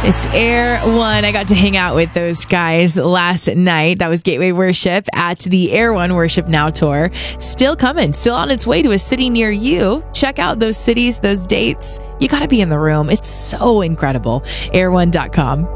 It's Air One. I got to hang out with those guys last night. That was Gateway Worship at the Air One Worship Now tour. Still coming, still on its way to a city near you. Check out those cities, those dates. You got to be in the room. It's so incredible. Air1.com.